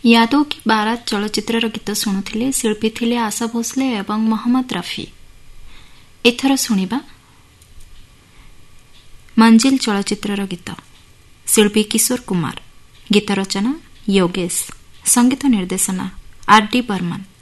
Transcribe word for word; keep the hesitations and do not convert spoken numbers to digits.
यादों की बारात चलचित्रर गीत शुणुथिले शिल्पी थिले आशा भोसले एवं मोहम्मद रफी। एथर शुणिबा मंजिल चलचित्रर गीत। शिल्पी किशोर कुमार, गीत रचना योगेश, संगीत निर्देशना आर डी बर्मन।